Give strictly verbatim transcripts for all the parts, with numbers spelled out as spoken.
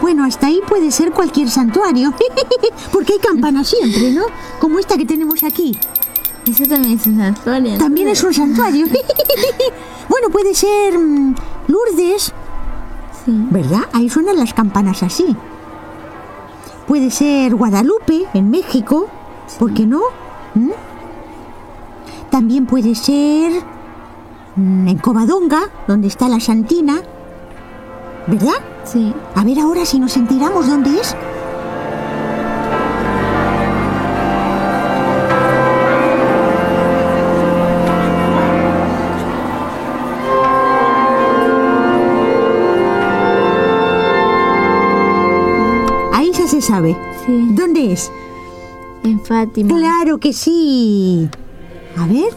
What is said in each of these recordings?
Bueno, hasta ahí puede ser cualquier santuario. Porque hay campanas siempre, ¿no? Como esta que tenemos aquí. Eso también es un santuario, ¿no? También es un santuario. Bueno, puede ser um, Lourdes. Sí. ¿Verdad? Ahí suenan las campanas así. Puede ser Guadalupe, en México. Sí. ¿Por qué no? ¿Mm? También puede ser um, en Covadonga, donde está la Santina. ¿Verdad? Sí. A ver ahora si nos enteramos dónde es. Ahí ya se sabe. Sí. ¿Dónde es? En Fátima. Claro que sí. A ver.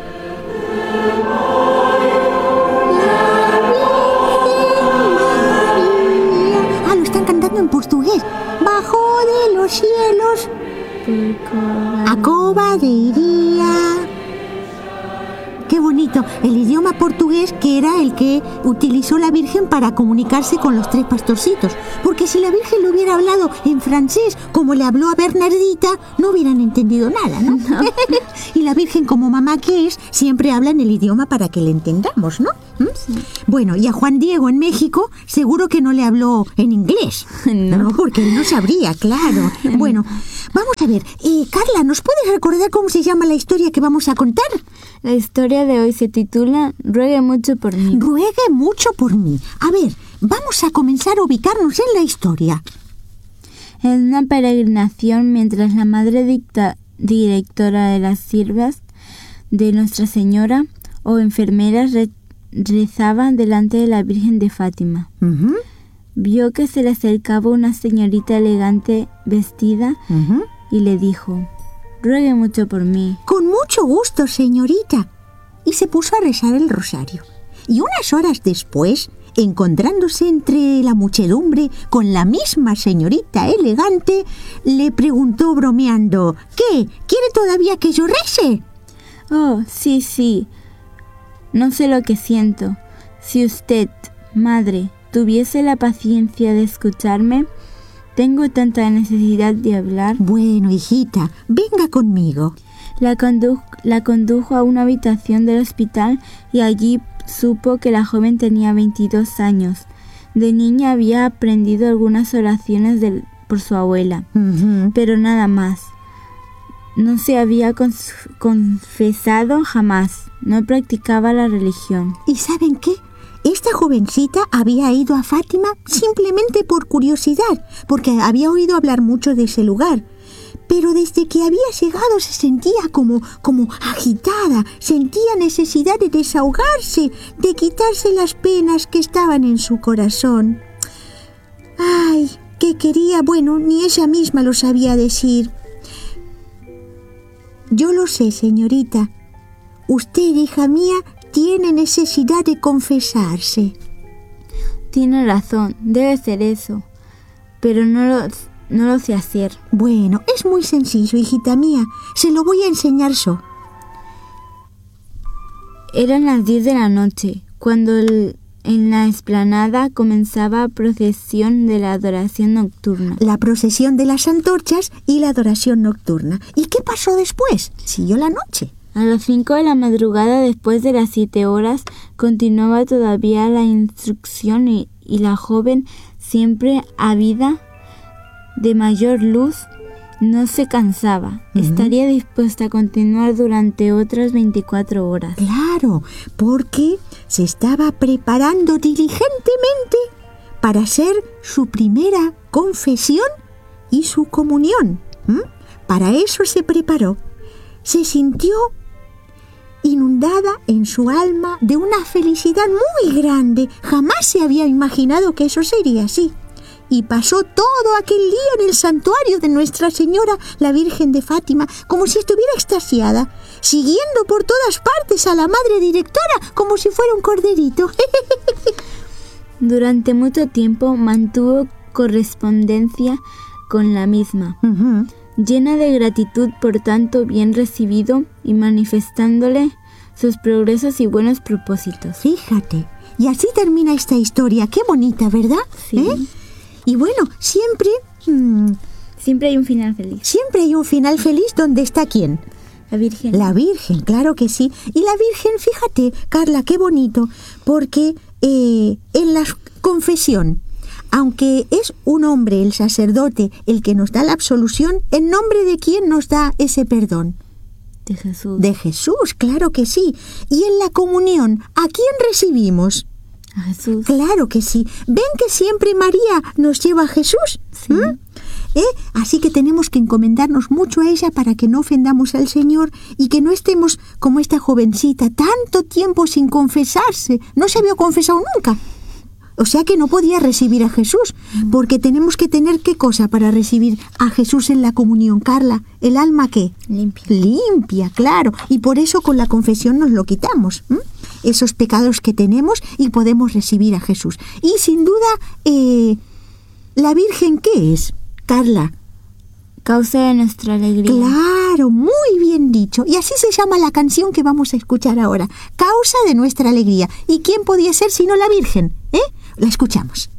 En portugués. Bajo de los cielos Acoba de iría. Qué bonito. El idioma portugués, que era el que utilizó la Virgen para comunicarse con los tres pastorcitos. Porque si la Virgen le hubiera hablado en francés, como le habló a Bernardita, no hubieran entendido nada, ¿no? No. Y la Virgen, como mamá que es, siempre habla en el idioma para que le entendamos, ¿no? ¿Mm? Sí. Bueno, y a Juan Diego en México seguro que no le habló en inglés. No, no, porque él no sabría, claro. Bueno, vamos a ver. Eh, Carla, ¿nos puedes recordar cómo se llama la historia que vamos a contar? La historia de hoy se titula Ruegue mucho por mí. Ruegue mucho por mí. A ver, vamos a comenzar a ubicarnos en la historia. En una peregrinación, mientras la madre dicta, directora de las siervas de Nuestra Señora o enfermeras re, rezaban delante de la Virgen de Fátima, uh-huh. vio que se le acercaba una señorita elegante vestida uh-huh. y le dijo: ruegue mucho por mí. Con mucho gusto, señorita. Y se puso a rezar el rosario. Y unas horas después, encontrándose entre la muchedumbre con la misma señorita elegante, le preguntó bromeando: ¿qué? ¿Quiere todavía que yo rece? Oh, sí, sí. No sé lo que siento. Si usted, madre, tuviese la paciencia de escucharme, tengo tanta necesidad de hablar. Bueno, hijita, venga conmigo. La, condu- la condujo a una habitación del hospital y allí supo que la joven tenía veintidós años. De niña había aprendido algunas oraciones del, por su abuela, uh-huh. pero nada más. No se había cons- confesado jamás, no practicaba la religión. ¿Y saben qué? Esta jovencita había ido a Fátima simplemente por curiosidad, porque había oído hablar mucho de ese lugar. Pero desde que había llegado se sentía como, como agitada, sentía necesidad de desahogarse, de quitarse las penas que estaban en su corazón. Ay, que quería, bueno, ni ella misma lo sabía decir. Yo lo sé, señorita. Usted, hija mía, tiene necesidad de confesarse. Tiene razón, debe ser eso, pero no lo... No lo sé hacer. Bueno, es muy sencillo, hijita mía. Se lo voy a enseñar yo. Eran las diez de la noche, cuando el, en la explanada comenzaba la procesión de la adoración nocturna. La procesión de las antorchas y la adoración nocturna. ¿Y qué pasó después? Siguió la noche. A las cinco de la madrugada, después de las siete horas, continuaba todavía la instrucción y, y la joven, siempre ávida de mayor luz, no se cansaba. Uh-huh. Estaría dispuesta a continuar durante otras veinticuatro horas. Claro, porque se estaba preparando diligentemente para hacer su primera confesión y su comunión. ¿Mm? Para eso se preparó. Se sintió inundada en su alma de una felicidad muy grande. Jamás se había imaginado que eso sería así. Y pasó todo aquel día en el santuario de Nuestra Señora, la Virgen de Fátima, como si estuviera extasiada, siguiendo por todas partes a la madre directora como si fuera un corderito. Durante mucho tiempo mantuvo correspondencia con la misma, uh-huh. llena de gratitud por tanto bien recibido y manifestándole sus progresos y buenos propósitos. Fíjate, y así termina esta historia. Qué bonita, ¿verdad? Sí. ¿Eh? Y bueno, siempre, mmm, Siempre hay un final feliz. siempre hay un final feliz donde está ¿quién? La Virgen. La Virgen, claro que sí. Y la Virgen, fíjate, Carla, qué bonito, porque eh, en la confesión, aunque es un hombre, el sacerdote, el que nos da la absolución, ¿en nombre de quién nos da ese perdón? De Jesús. De Jesús, claro que sí. Y en la comunión, ¿a quién recibimos? A Jesús. Claro que sí. ¿Ven que siempre María nos lleva a Jesús? Sí. ¿Mm? ¿Eh? Así que tenemos que encomendarnos mucho a ella para que no ofendamos al Señor y que no estemos como esta jovencita, tanto tiempo sin confesarse. No se había confesado nunca. O sea que no podía recibir a Jesús, porque tenemos que tener ¿qué cosa para recibir a Jesús en la comunión, Carla? ¿El alma qué? Limpia. Limpia, claro. Y por eso con la confesión nos lo quitamos, ¿m? Esos pecados que tenemos y podemos recibir a Jesús. Y sin duda, eh, ¿la Virgen qué es, Carla? Causa de nuestra alegría. Claro, muy bien dicho. Y así se llama la canción que vamos a escuchar ahora. Causa de nuestra alegría. ¿Y quién podía ser sino la Virgen? ¿Eh? La escuchamos.